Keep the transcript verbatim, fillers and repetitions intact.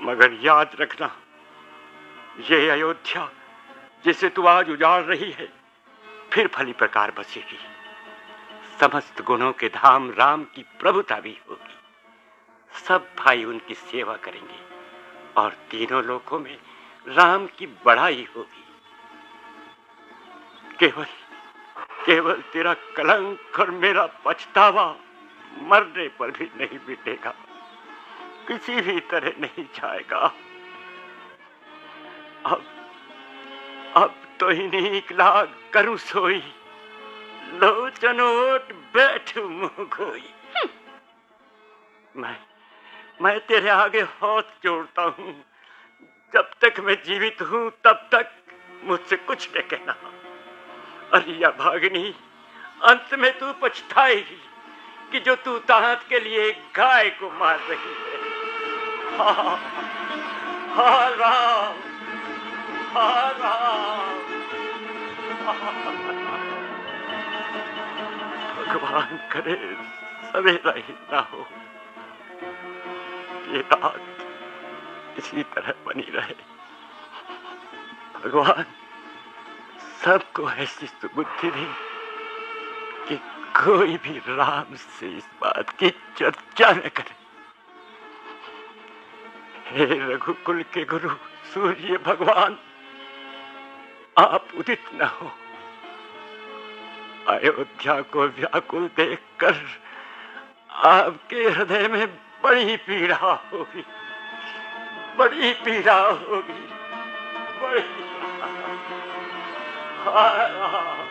मगर याद रखना, ये अयोध्या जिसे तू आज उजाड़ रही है फिर भली प्रकार बसेगी। समस्त गुणों के धाम राम की प्रभुता भी होगी। सब भाई उनकी सेवा करेंगे और तीनों लोकों में राम की बड़ाई होगी। केवल केवल तेरा कलंक और मेरा पछतावा मरने पर भी नहीं मिटेगा, किसी भी तरह नहीं जाएगा। अब अब तो इन्हीं लाग करूं सोई, लोचनोट बैठ मुंह खोई। मैं मैं तेरे आगे हाथ जोड़ता हूं, जब तक मैं जीवित हूं तब तक मुझसे कुछ न कहना। अरिया भागनी, अंत में तू पछताएगी कि जो तू ताहत के लिए गाय को मार रही है। हाँ, हाँ राम, हाँ राम, भगवान करे सवेरा ही ना हो, ये रात इसी तरह बनी रहे। भगवान सबको ऐसी सुबुद्धि दे कि कोई भी राम से इस बात की चर्चा न करे। हे रघुकुल के गुरु सूर्य भगवान, आप उदित न हो। अयोध्या को व्याकुल देखकर आपके हृदय में बड़ी पीड़ा होगी, बड़ी पीड़ा होगी, बड़ी। हाँ, हाँ।